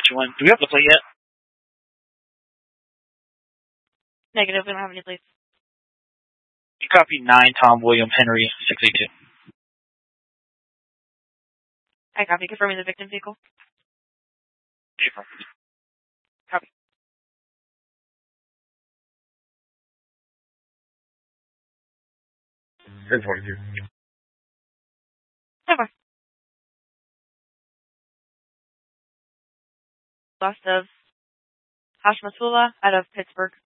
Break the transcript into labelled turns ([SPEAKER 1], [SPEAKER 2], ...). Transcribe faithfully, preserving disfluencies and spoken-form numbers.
[SPEAKER 1] you win. Do we have the plate yet?
[SPEAKER 2] Negative. We don't have any plates.
[SPEAKER 1] You copy nine, Tom William Henry six eight two.
[SPEAKER 2] I copy. Confirming the victim vehicle. Copy.
[SPEAKER 3] ten twenty-two.
[SPEAKER 2] Over. Lost of Hashmatullah out of Pittsburgh.